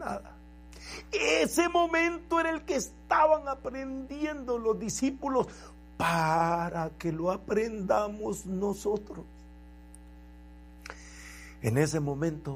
nada. Ese momento era el que estaban aprendiendo los discípulos para que lo aprendamos nosotros. En ese momento,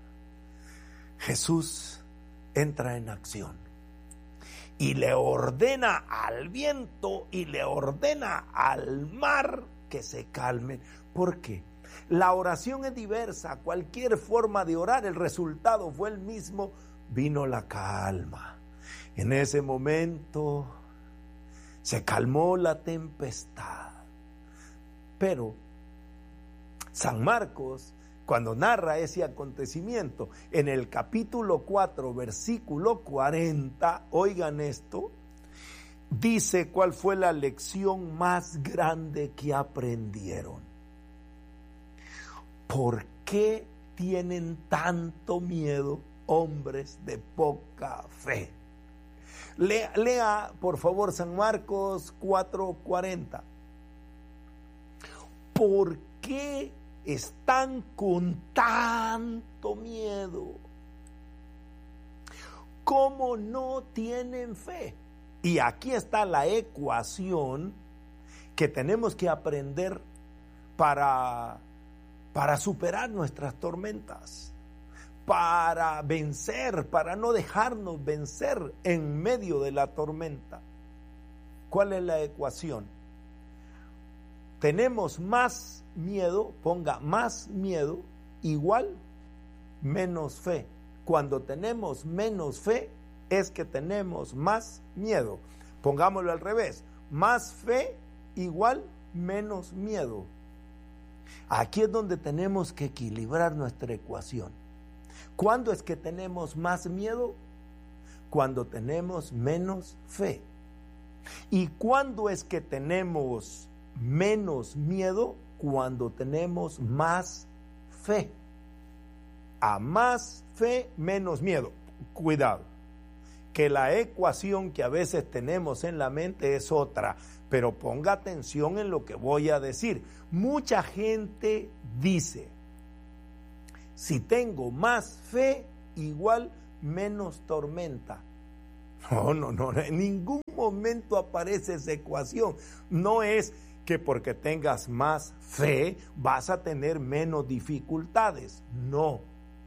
Jesús entra en acción y le ordena al viento y le ordena al mar que se calmen. ¿Por qué? La oración es diversa, cualquier forma de orar, el resultado fue el mismo, vino la calma. En ese momento se calmó la tempestad. Pero San Marcos, cuando narra ese acontecimiento, en el capítulo 4, versículo 40, oigan esto, dice cuál fue la lección más grande que aprendieron. ¿Por qué tienen tanto miedo, hombres de poca fe? Lea, por favor, San Marcos 4:40. ¿Por qué están con tanto miedo? ¿Cómo no tienen fe? Y aquí está la ecuación que tenemos que aprender para superar nuestras tormentas, para vencer, para no dejarnos vencer en medio de la tormenta. ¿Cuál es la ecuación? Tenemos más miedo, ponga más miedo, igual menos fe. Cuando tenemos menos fe, es que tenemos más miedo. Pongámoslo al revés, más fe igual menos miedo. Aquí es donde tenemos que equilibrar nuestra ecuación. ¿Cuándo es que tenemos más miedo? Cuando tenemos menos fe. ¿Y cuándo es que tenemos menos miedo? Cuando tenemos más fe. A más fe, menos miedo. Cuidado, que la ecuación que a veces tenemos en la mente es otra, pero ponga atención en lo que voy a decir. Mucha gente dice, si tengo más fe, igual menos tormenta. No, en ningún momento aparece esa ecuación. No es que porque tengas más fe vas a tener menos dificultades. No.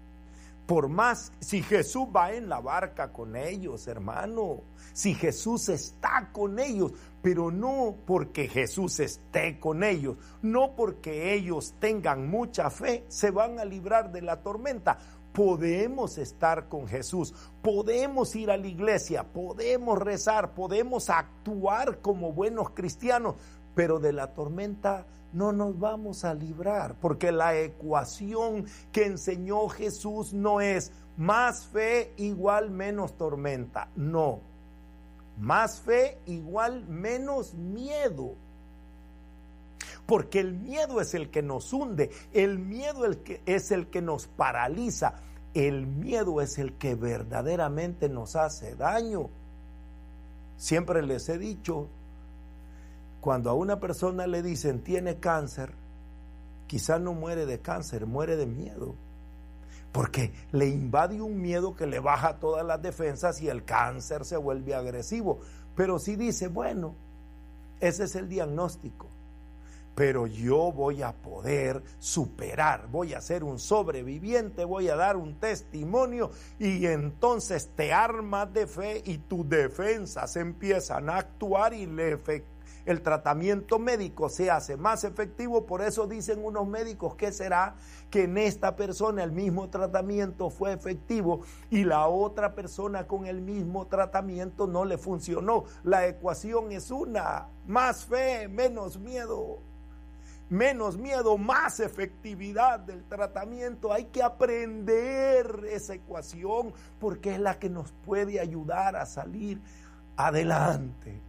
Por más, si Jesús va en la barca con ellos, hermano, si Jesús está con ellos, pero no porque Jesús esté con ellos, no porque ellos tengan mucha fe, se van a librar de la tormenta. Podemos estar con Jesús, podemos ir a la iglesia, podemos rezar, podemos actuar como buenos cristianos, pero de la tormenta no nos vamos a librar, porque la ecuación que enseñó Jesús no es más fe igual menos tormenta, no, más fe igual menos miedo, porque el miedo es el que nos hunde, el miedo es el que nos paraliza, el miedo es el que verdaderamente nos hace daño. Siempre les he dicho, cuando a una persona le dicen tiene cáncer, quizás no muere de cáncer, muere de miedo, porque le invade un miedo que le baja todas las defensas y el cáncer se vuelve agresivo. Pero si dice, bueno, ese es el diagnóstico, pero yo voy a poder superar, voy a ser un sobreviviente, voy a dar un testimonio, y entonces te armas de fe y tus defensas empiezan a actuar y el tratamiento médico se hace más efectivo. Por eso dicen unos médicos, ¿qué será? Que en esta persona el mismo tratamiento fue efectivo y la otra persona con el mismo tratamiento no le funcionó. La ecuación es una: más fe, menos miedo. Menos miedo, más efectividad del tratamiento. Hay que aprender esa ecuación porque es la que nos puede ayudar a salir adelante.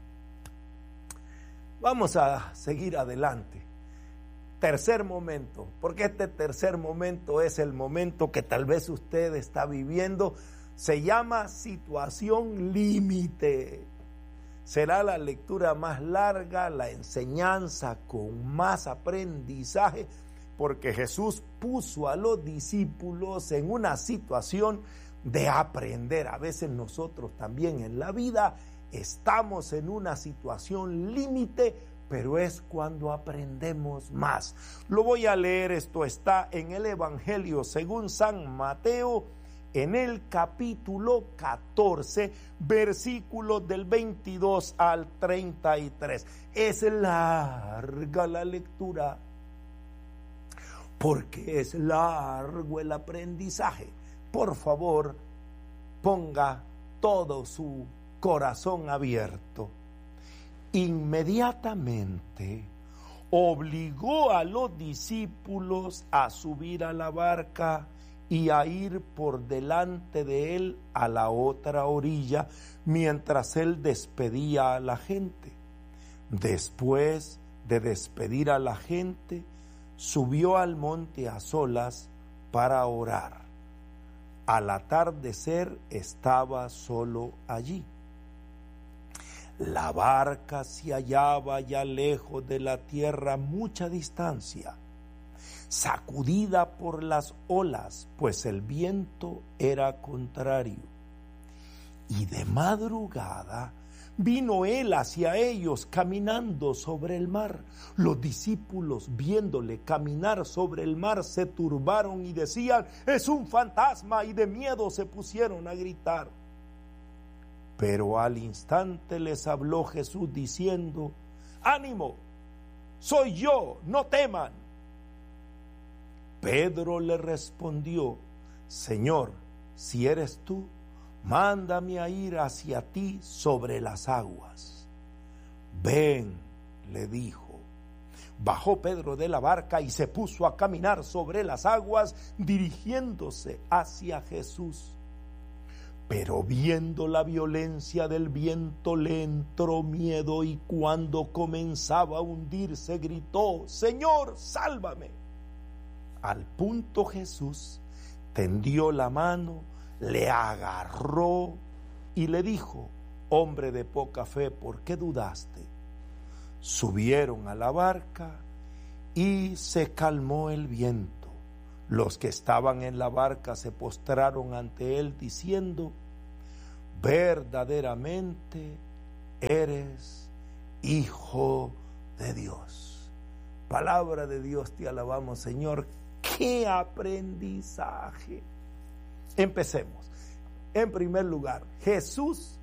Vamos a seguir adelante. Tercer momento, porque este tercer momento es el momento que tal vez usted está viviendo. Se llama situación límite. Será la lectura más larga, la enseñanza con más aprendizaje, porque Jesús puso a los discípulos en una situación de aprender. A veces nosotros también en la vida estamos en una situación límite, pero es cuando aprendemos más. Lo voy a leer, esto está en el Evangelio según San Mateo, en el capítulo 14, versículos del 22 al 33. Es larga la lectura, porque es largo el aprendizaje. Por favor, ponga todo su corazón abierto. Inmediatamente obligó a los discípulos a subir a la barca y a ir por delante de él a la otra orilla, mientras él despedía a la gente. Después de despedir a la gente, subió al monte a solas para orar. Al atardecer estaba solo allí. La barca se hallaba ya lejos de la tierra, mucha distancia, sacudida por las olas, pues el viento era contrario. Y de madrugada vino él hacia ellos caminando sobre el mar. Los discípulos, viéndole caminar sobre el mar, se turbaron y decían: es un fantasma, y de miedo se pusieron a gritar. Pero al instante les habló Jesús diciendo: ánimo, soy yo, no teman. Pedro le respondió: Señor, si eres tú, mándame a ir hacia ti sobre las aguas. Ven, le dijo. Bajó Pedro de la barca y se puso a caminar sobre las aguas, dirigiéndose hacia Jesús. Pero viendo la violencia del viento le entró miedo, y cuando comenzaba a hundirse gritó: Señor, sálvame. Al punto Jesús tendió la mano, le agarró y le dijo: hombre de poca fe, ¿por qué dudaste? Subieron a la barca y se calmó el viento. Los que estaban en la barca se postraron ante él diciendo: verdaderamente eres Hijo de Dios. Palabra de Dios, te alabamos, Señor. ¡Qué aprendizaje! Empecemos. En primer lugar, Jesús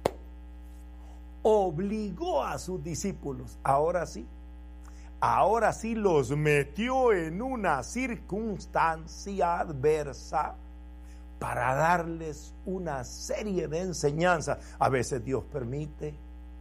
obligó a sus discípulos, ahora sí los metió en una circunstancia adversa para darles una serie de enseñanzas. A veces Dios permite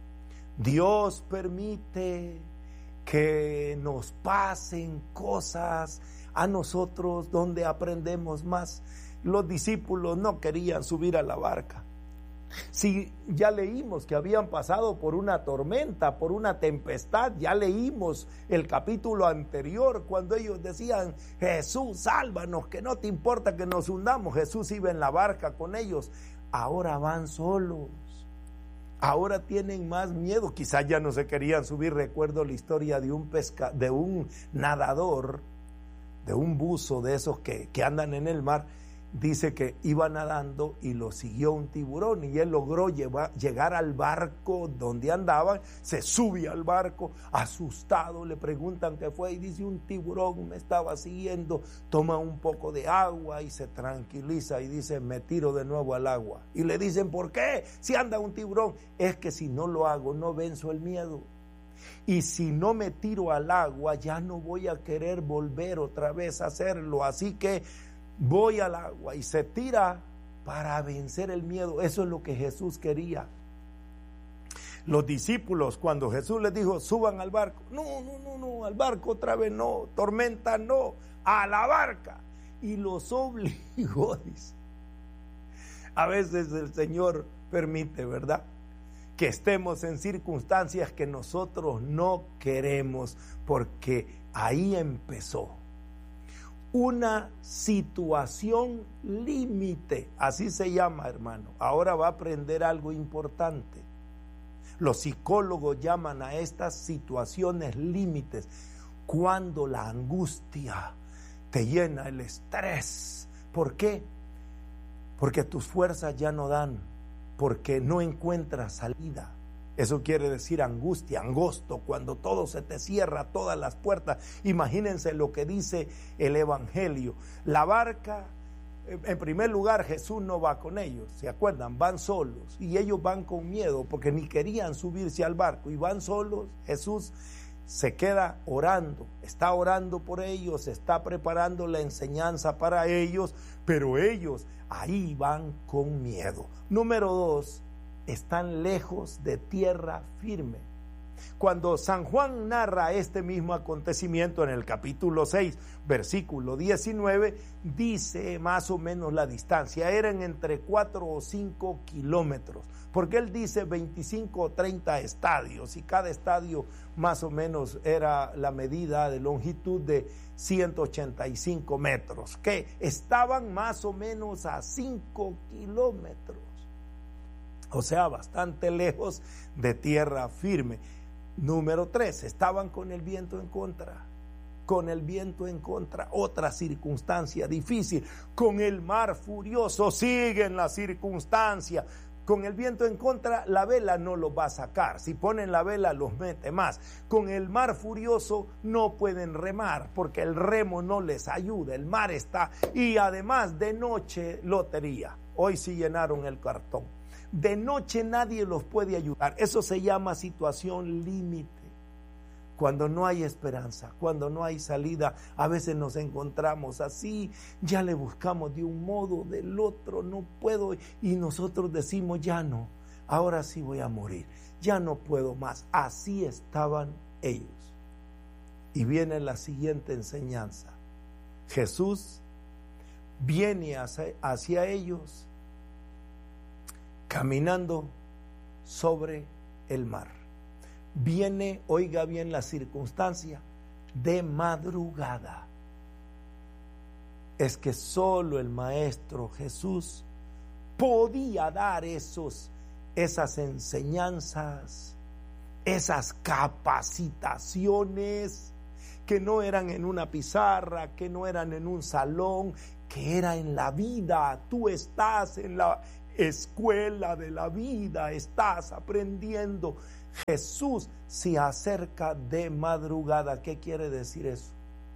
que nos pasen cosas a nosotros donde aprendemos más. Los discípulos no querían subir a la barca. Si ya leímos que habían pasado por una tormenta, por una tempestad, ya leímos el capítulo anterior cuando ellos decían: Jesús, sálvanos, que no te importa que nos hundamos. Jesús iba en la barca con ellos. Ahora van solos, ahora tienen más miedo, quizás ya no se querían subir. Recuerdo la historia de un nadador, de un buzo de esos que andan en el mar. Dice que iba nadando y lo siguió un tiburón, y él logró llegar al barco donde andaban. Se sube al barco, asustado, le preguntan qué fue y dice: un tiburón me estaba siguiendo. Toma un poco de agua y se tranquiliza y dice: me tiro de nuevo al agua. Y le dicen: ¿por qué? Si anda un tiburón. Es que si no lo hago, no venzo el miedo. Y si no me tiro al agua, ya no voy a querer volver otra vez a hacerlo. Así que voy al agua, y se tira para vencer el miedo. Eso es lo que Jesús quería. Los discípulos, cuando Jesús les dijo: suban al barco, no, al barco otra vez no, tormenta no, a la barca. Y los obligó, dice. A veces el Señor permite, ¿verdad?, que estemos en circunstancias que nosotros no queremos, porque ahí empezó una situación límite, así se llama, hermano. Ahora va a aprender algo importante. Los psicólogos llaman a estas situaciones límites cuando la angustia te llena, el estrés. ¿Por qué? porque tus fuerzas ya no dan, porque no encuentras salida. Eso quiere decir angustia, angosto, cuando todo se te cierra, todas las puertas. Imagínense lo que dice el Evangelio. La barca, en primer lugar, Jesús no va con ellos, ¿se acuerdan? Van solos y ellos van con miedo porque ni querían subirse al barco y van solos. Jesús se queda orando, está orando por ellos, está preparando la enseñanza para ellos, pero ellos ahí van con miedo. Número 2, están lejos de tierra firme. Cuando San Juan narra este mismo acontecimiento en el capítulo 6, versículo 19, dice más o menos la distancia, eran entre 4 o 5 kilómetros, porque él dice 25 o 30 estadios, y cada estadio más o menos era la medida de longitud de 185 metros, que estaban más o menos a 5 kilómetros. O sea, bastante lejos de tierra firme. Número 3, estaban con el viento en contra. Con el viento en contra, otra circunstancia difícil. Con el mar furioso, siguen la circunstancia. Con el viento en contra, la vela no los va a sacar. Si ponen la vela, los mete más. Con el mar furioso, no pueden remar porque el remo no les ayuda. El mar está. Y además, de noche, lotería. Hoy sí llenaron el cartón. De noche nadie los puede ayudar. Eso se llama situación límite. Cuando no hay esperanza, cuando no hay salida, a veces nos encontramos así, ya le buscamos de un modo, del otro, no puedo, y nosotros decimos, ya no, ahora sí voy a morir, ya no puedo más. Así estaban ellos. Y viene la siguiente enseñanza. Jesús viene hacia ellos caminando sobre el mar. Viene, oiga bien la circunstancia, de madrugada. Es que solo el Maestro Jesús podía dar esas enseñanzas, esas capacitaciones que no eran en una pizarra, que no eran en un salón, que era en la vida. Tú estás en la escuela de la vida, estás aprendiendo. Jesús se acerca de madrugada. ¿Qué quiere decir eso?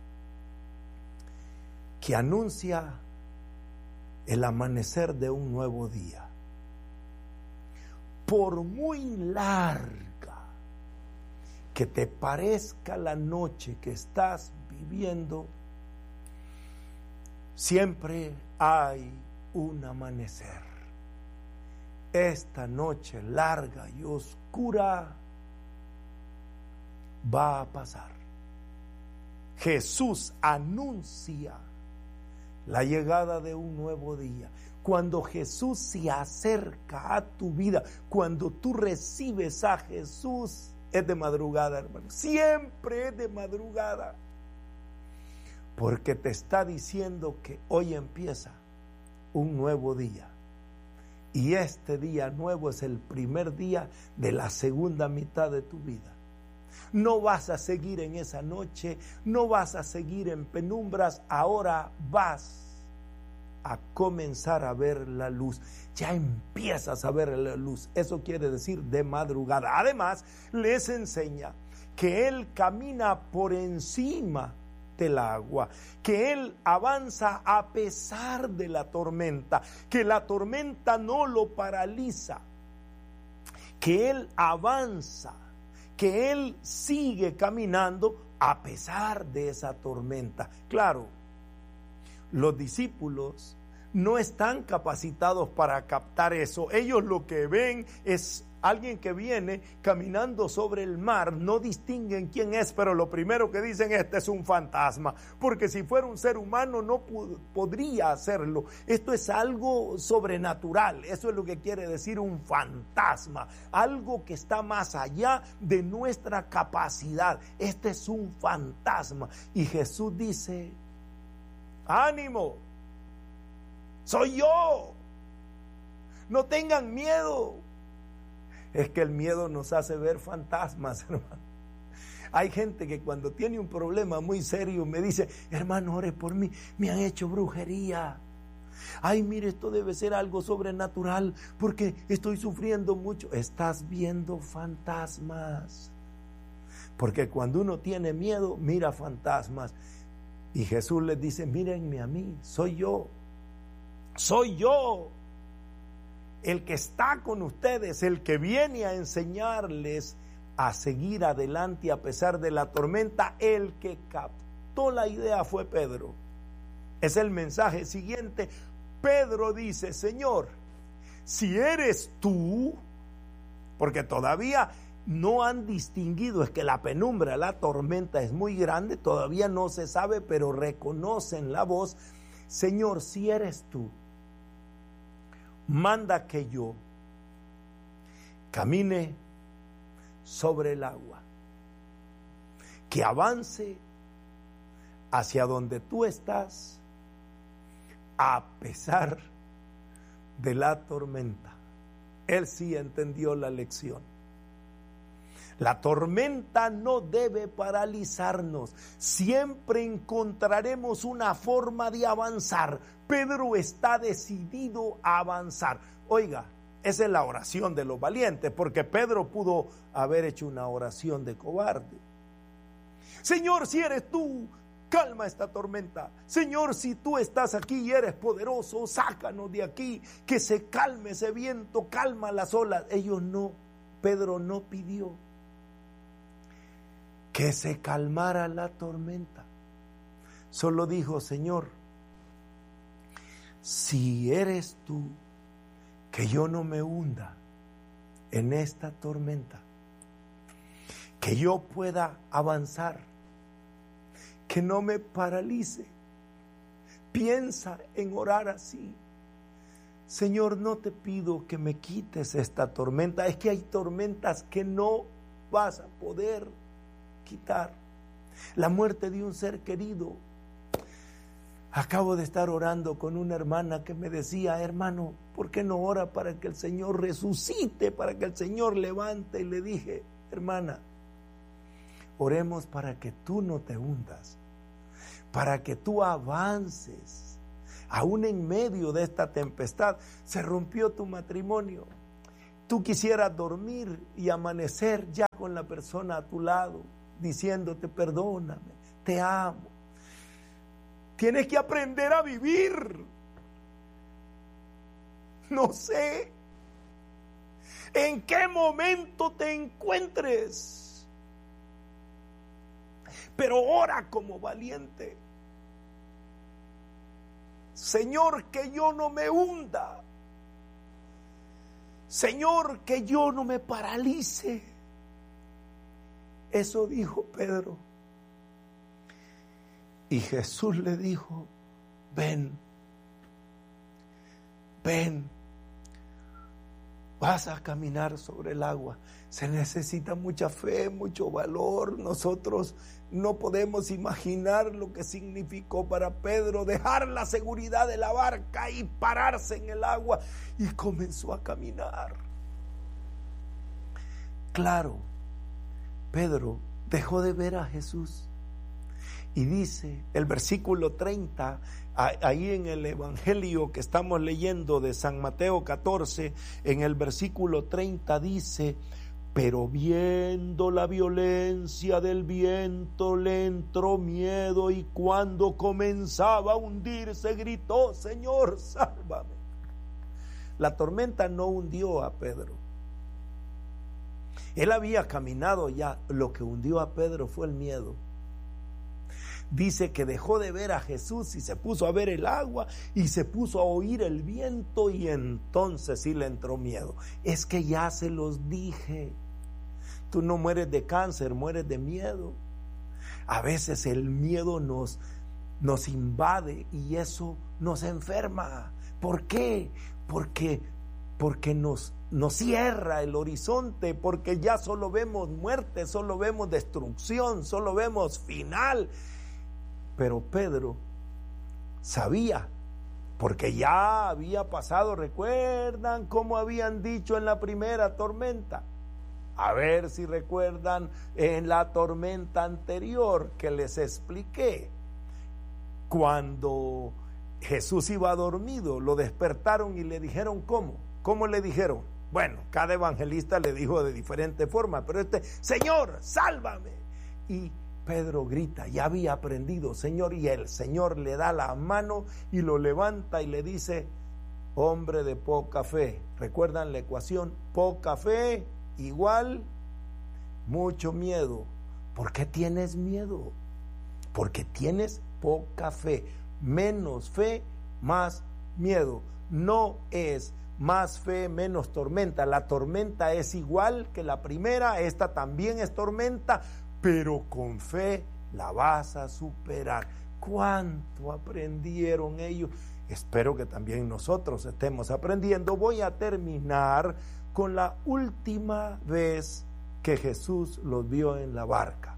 Que anuncia el amanecer de un nuevo día. Por muy larga que te parezca la noche que estás viviendo, siempre hay un amanecer. Esta noche larga y oscura va a pasar. Jesús anuncia la llegada de un nuevo día. Cuando Jesús se acerca a tu vida, cuando tú recibes a Jesús, es de madrugada, hermano. Siempre es de madrugada. Porque te está diciendo que hoy empieza un nuevo día. Y este día nuevo es el primer día de la segunda mitad de tu vida. No vas a seguir en esa noche, no vas a seguir en penumbras, ahora vas a comenzar a ver la luz. Ya empiezas a ver la luz, eso quiere decir de madrugada. Además, les enseña que Él camina por encima del agua, que Él avanza a pesar de la tormenta, que la tormenta no lo paraliza, que Él avanza, que Él sigue caminando a pesar de esa tormenta. Claro, los discípulos no están capacitados para captar eso. Ellos lo que ven es alguien que viene caminando sobre el mar, no distinguen quién es, pero lo primero que dicen, este es un fantasma, porque si fuera un ser humano no podría hacerlo. Esto es algo sobrenatural, eso es lo que quiere decir un fantasma, algo que está más allá de nuestra capacidad. Este es un fantasma. Y Jesús dice, ánimo, soy yo, no tengan miedo. Es que el miedo nos hace ver fantasmas, hermano. Hay gente que cuando tiene un problema muy serio me dice, hermano, ore por mí, me han hecho brujería, Ay, mire, esto debe ser algo sobrenatural porque estoy sufriendo mucho. Estás viendo fantasmas. Porque cuando uno tiene miedo, mira fantasmas. Y Jesús les dice, mírenme a mí, soy yo. Soy yo el que está con ustedes, el que viene a enseñarles a seguir adelante a pesar de la tormenta. El que captó la idea fue Pedro. Es el mensaje siguiente. Pedro dice, Señor, si eres tú, porque todavía no han distinguido, es que la penumbra, la tormenta es muy grande, todavía no se sabe, pero reconocen la voz. Señor, si eres tú, manda que yo camine sobre el agua, que avance hacia donde tú estás, a pesar de la tormenta. Él sí entendió la lección. La tormenta no debe paralizarnos. Siempre encontraremos una forma de avanzar. Pedro está decidido a avanzar. Oiga, esa es la oración de los valientes, porque Pedro pudo haber hecho una oración de cobarde. Señor, si eres tú, calma esta tormenta. Señor, si tú estás aquí y eres poderoso, sácanos de aquí, que se calme ese viento, calma las olas. Ellos no, Pedro no pidió que se calmara la tormenta. Solo dijo, Señor, si eres tú, que yo no me hunda en esta tormenta, que yo pueda avanzar, que no me paralice. Piensa en orar así. Señor, no te pido que me quites esta tormenta. Es que hay tormentas que no vas a poder quitar. La muerte de un ser querido. Acabo de estar orando con una hermana que me decía, hermano, ¿por qué no ora para que el Señor resucite, para que el Señor levante? Y le dije, hermana, oremos para que tú no te hundas, para que tú avances, aún en medio de esta tempestad. Se rompió tu matrimonio, tú quisieras dormir y amanecer ya con la persona a tu lado, diciéndote, perdóname, te amo. Tienes que aprender a vivir. No sé en qué momento te encuentres, pero ora como valiente. Señor, que yo no me hunda. Señor, que yo no me paralice. Eso dijo Pedro. Y Jesús le dijo, ven, ven, vas a caminar sobre el agua. Se necesita mucha fe, mucho valor. Nosotros no podemos imaginar lo que significó para Pedro dejar la seguridad de la barca y pararse en el agua, y comenzó a caminar. Claro, Pedro dejó de ver a Jesús. Y dice el versículo 30, ahí en el evangelio que estamos leyendo de San Mateo 14, en el versículo 30 dice, pero viendo la violencia del viento le entró miedo, y cuando comenzaba a hundirse gritó, Señor, sálvame. La tormenta no hundió a Pedro. Él había caminado ya. Lo que hundió a Pedro fue el miedo. Dice que dejó de ver a Jesús y se puso a ver el agua y se puso a oír el viento, y entonces sí le entró miedo. Es que ya se los dije, tú no mueres de cáncer, mueres de miedo. A veces el miedo nos invade y eso nos enferma. ¿Por qué? Porque nos cierra el horizonte, porque ya solo vemos muerte, solo vemos destrucción, solo vemos final. Pero Pedro sabía, porque ya había pasado. ¿Recuerdan cómo habían dicho en la primera tormenta? A ver si recuerdan en la tormenta anterior que les expliqué. Cuando Jesús iba dormido, lo despertaron y le dijeron ¿cómo? ¿Cómo le dijeron? Bueno, cada evangelista le dijo de diferente forma, pero Señor, sálvame. Y Pedro grita, ya había aprendido, Señor, y el Señor le da la mano y lo levanta y le dice, hombre de poca fe. ¿Recuerdan la ecuación? Poca fe igual mucho miedo. ¿Por qué tienes miedo? Porque tienes poca fe. Menos fe, más miedo. No es más fe, menos tormenta. La tormenta es igual que la primera, esta también es tormenta, pero con fe la vas a superar. ¿Cuánto aprendieron ellos? Espero que también nosotros estemos aprendiendo. Voy a terminar con la última vez que Jesús los vio en la barca.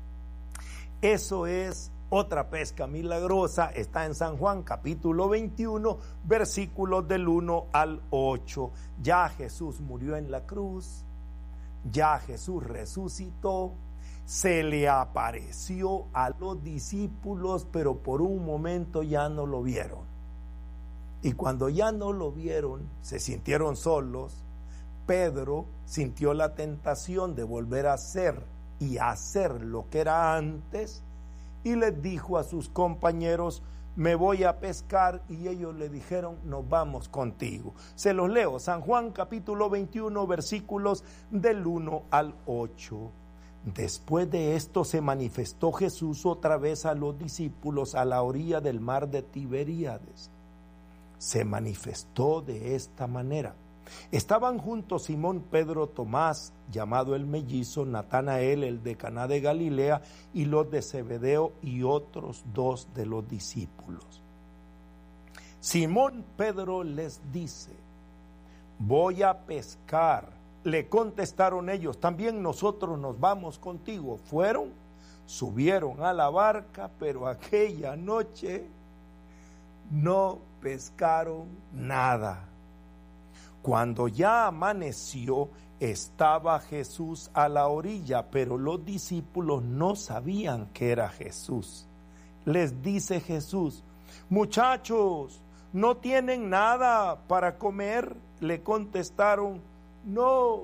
Eso es otra pesca milagrosa, está en San Juan capítulo 21, versículos del 1 al 8. Ya Jesús murió en la cruz, ya Jesús resucitó, se le apareció a los discípulos, pero por un momento ya no lo vieron. Y cuando ya no lo vieron, se sintieron solos. Pedro sintió la tentación de volver a hacer y hacer lo que era antes, y les dijo a sus compañeros, me voy a pescar, y ellos le dijeron, nos vamos contigo. Se los leo, San Juan capítulo 21, versículos del 1 al 8. Después de esto se manifestó Jesús otra vez a los discípulos a la orilla del mar de Tiberíades. Se manifestó de esta manera. Estaban juntos Simón, Pedro, Tomás, llamado el mellizo, Natanael, el de Caná de Galilea, y los de Zebedeo y otros dos de los discípulos. Simón Pedro les dice, voy a pescar. Le contestaron ellos, también nosotros nos vamos contigo. Fueron, subieron a la barca, pero aquella noche no pescaron nada. Cuando ya amaneció, estaba Jesús a la orilla, pero los discípulos no sabían que era Jesús. Les dice Jesús, muchachos, ¿no tienen nada para comer? Le contestaron, no.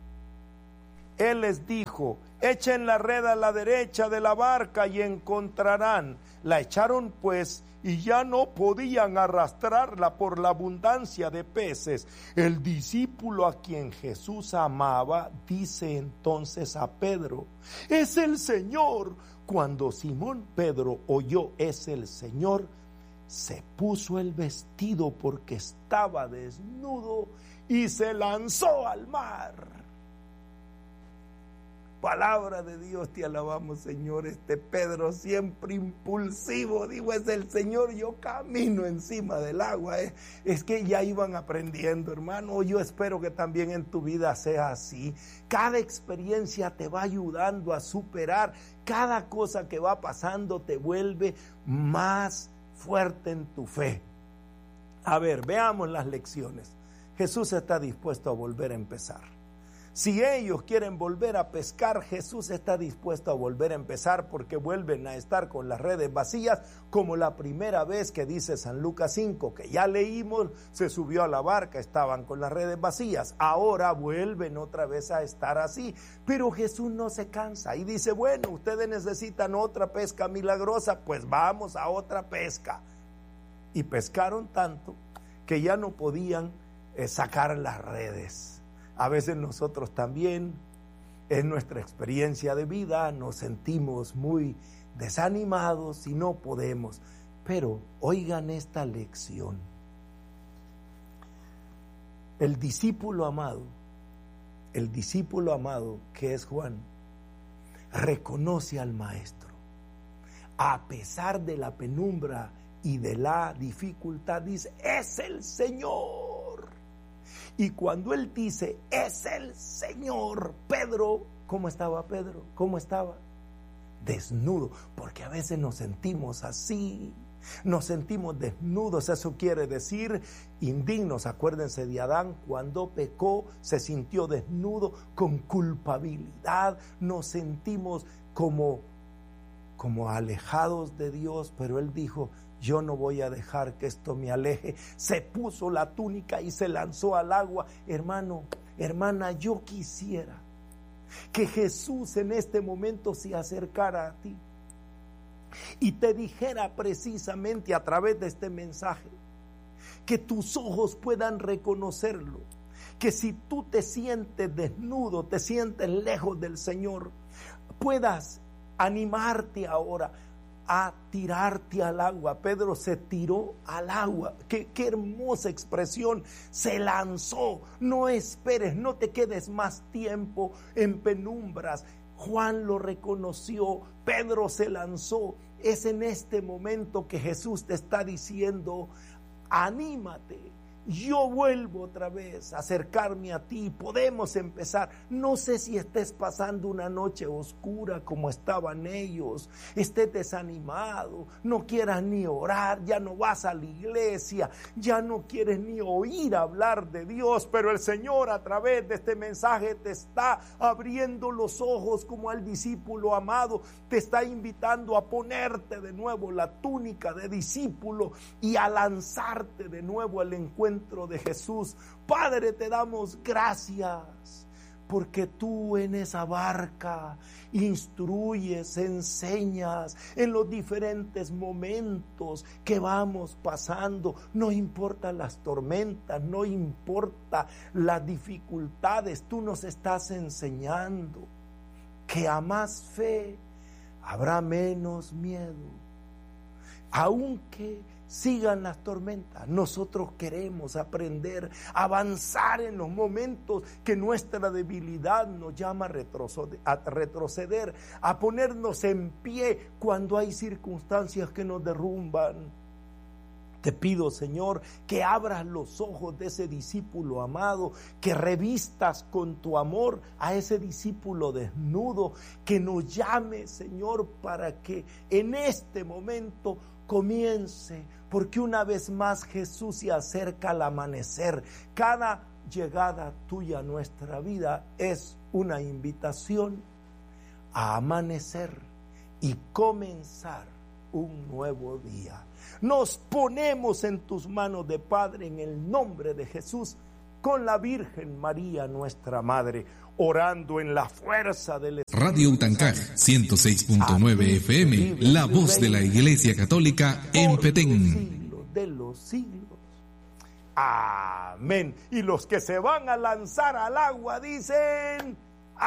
Él les dijo, echen la red a la derecha de la barca y encontrarán. La echaron pues y ya no podían arrastrarla por la abundancia de peces. El discípulo a quien Jesús amaba dice entonces a Pedro, es el Señor. Cuando Simón Pedro oyó es el Señor, se puso el vestido porque estaba desnudo y se lanzó al mar. Palabra de Dios, te alabamos, Señor. Pedro siempre impulsivo, digo, es el Señor, yo camino encima del agua. Es que ya iban aprendiendo, hermano. Yo espero que también en tu vida sea así. Cada experiencia te va ayudando a superar. Cada cosa que va pasando te vuelve más fuerte en tu fe. A ver, veamos las lecciones. Jesús está dispuesto a volver a empezar. Si ellos quieren volver a pescar, Jesús está dispuesto a volver a empezar, porque vuelven a estar con las redes vacías, como la primera vez que dice San Lucas 5, que ya leímos, se subió a la barca, estaban con las redes vacías. Ahora vuelven otra vez a estar así, pero Jesús no se cansa y dice, bueno, ustedes necesitan otra pesca milagrosa, pues vamos a otra pesca. Y pescaron tanto que ya no podían sacar las redes. A veces nosotros también, en nuestra experiencia de vida, nos sentimos muy desanimados y no podemos. Pero oigan esta lección. El discípulo amado que es Juan, reconoce al Maestro. A pesar de la penumbra y de la dificultad, dice, es el Señor. Y cuando él dice, es el Señor, Pedro, ¿cómo estaba Pedro? ¿Cómo estaba? Desnudo, porque a veces nos sentimos así, nos sentimos desnudos, eso quiere decir indignos. Acuérdense de Adán, cuando pecó, se sintió desnudo, con culpabilidad, nos sentimos como alejados de Dios, pero él dijo, yo no voy a dejar que esto me aleje. Se puso la túnica y se lanzó al agua. Hermano, hermana, yo quisiera que Jesús en este momento se acercara a ti y te dijera precisamente a través de este mensaje, que tus ojos puedan reconocerlo, que si tú te sientes desnudo, te sientes lejos del Señor, puedas animarte ahora a tirarte al agua. Pedro se tiró al agua. Qué hermosa expresión. Se lanzó. No esperes, no te quedes más tiempo en penumbras. Juan lo reconoció, Pedro se lanzó. Es en este momento que Jesús te está diciendo: anímate, yo vuelvo otra vez a acercarme a ti, podemos empezar. No sé si estés pasando una noche oscura como estaban ellos, estés desanimado, no quieras ni orar, ya no vas a la iglesia, ya no quieres ni oír hablar de Dios, pero el Señor a través de este mensaje te está abriendo los ojos como al discípulo amado, te está invitando a ponerte de nuevo la túnica de discípulo y a lanzarte de nuevo al encuentro de Jesús. Padre, te damos gracias porque tú en esa barca instruyes, enseñas en los diferentes momentos que vamos pasando. No importa las tormentas, no importa las dificultades, tú nos estás enseñando que a más fe habrá menos miedo. Aunque sigan las tormentas, nosotros queremos aprender a avanzar en los momentos que nuestra debilidad nos llama a retroceder, a ponernos en pie cuando hay circunstancias que nos derrumban. Te pido, Señor, que abras los ojos de ese discípulo amado, que revistas con tu amor a ese discípulo desnudo, que nos llame, Señor, para que en este momento comience, porque una vez más Jesús se acerca al amanecer. Cada llegada tuya a nuestra vida es una invitación a amanecer y comenzar un nuevo día. Nos ponemos en tus manos de Padre en el nombre de Jesús, con la Virgen María nuestra Madre, orando en la fuerza del Radio Utancaj 106.9 FM, la voz de la Iglesia Católica en Petén. Siglos de los siglos. Amén. Y los que se van a lanzar al agua dicen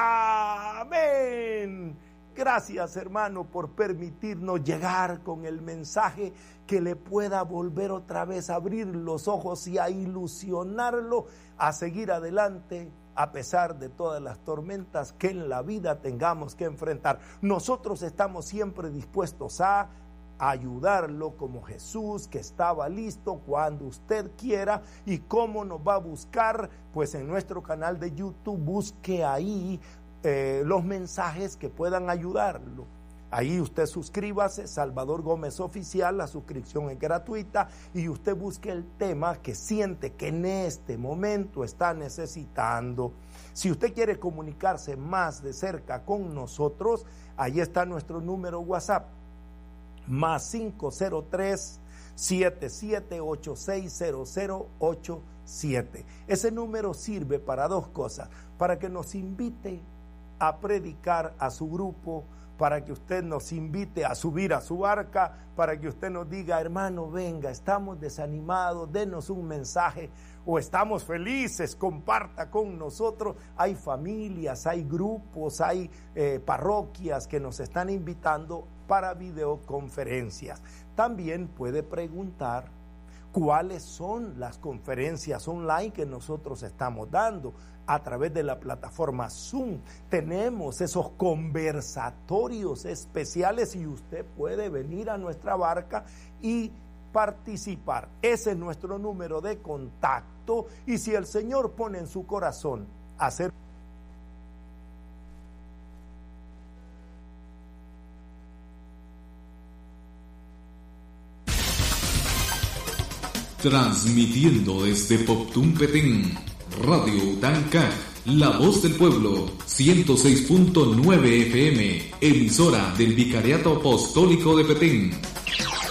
amén. Gracias, hermano, por permitirnos llegar con el mensaje que le pueda volver otra vez a abrir los ojos y a ilusionarlo a seguir adelante a pesar de todas las tormentas que en la vida tengamos que enfrentar. Nosotros estamos siempre dispuestos a ayudarlo como Jesús, que estaba listo cuando usted quiera. ¿Y cómo nos va a buscar? Pues en nuestro canal de YouTube, busque ahí los mensajes que puedan ayudarlo. Ahí usted suscríbase, Salvador Gómez Oficial, la suscripción es gratuita, y usted busque el tema que siente que en este momento está necesitando. Si usted quiere comunicarse más de cerca con nosotros, ahí está nuestro número WhatsApp, más 503-77860087. Ese número sirve para dos cosas: para que nos invite a predicar a su grupo, para que usted nos invite a subir a su barca, para que usted nos diga: hermano, venga, estamos desanimados, denos un mensaje, o estamos felices, comparta con nosotros. Hay familias, hay grupos, hay parroquias que nos están invitando para videoconferencias. También puede preguntar cuáles son las conferencias online que nosotros estamos dando a través de la plataforma Zoom. Tenemos esos conversatorios especiales y usted puede venir a nuestra barca y participar. Ese es nuestro número de contacto, y si el Señor pone en su corazón hacer transmitiendo desde Poptún, Petén, Radio Utancaj, la voz del pueblo, 106.9 FM, emisora del Vicariato Apostólico de Petén.